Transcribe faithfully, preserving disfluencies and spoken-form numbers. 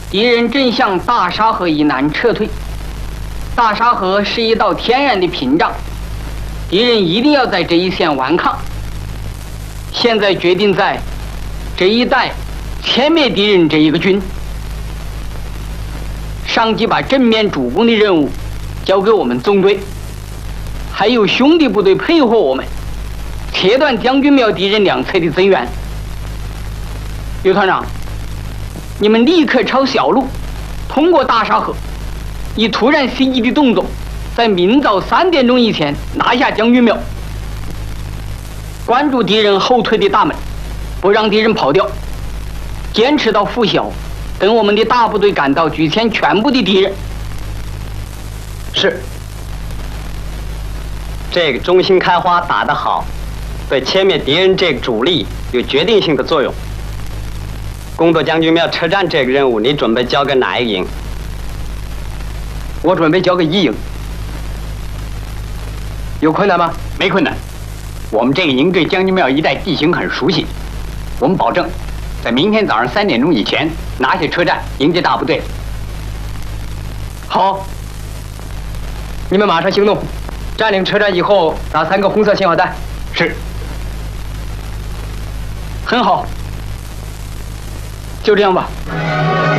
敌人正向大沙河以南撤退。大沙河是一道天然的屏障，敌人一定要在这一线顽抗。现在决定在这一带歼灭敌人这一个军。上级把正面主攻的任务交给我们纵队，还有兄弟部队配合我们，切断将军庙敌人两侧的增援。刘团长，你们立刻抄小路，通过大沙河，以突然袭击的动作，在明早三点钟以前拿下将军庙，关注敌人后退的大门，不让敌人跑掉，坚持到拂晓，等我们的大部队赶到，举歼全部的敌人。 是。这个中心开花打得好，对歼灭敌人这个主力有决定性的作用。攻夺将军庙车站这个任务，你准备交给哪一个营？ 我准备交给一营。有困难吗？ 没困难。我们这个营对将军庙一带地形很熟悉，我们保证在明天早上三点钟以前拿下车站，迎接大部队。 好，你们马上行动，占领车站以后打三个红色信号弹。 是。 很好，就这样吧。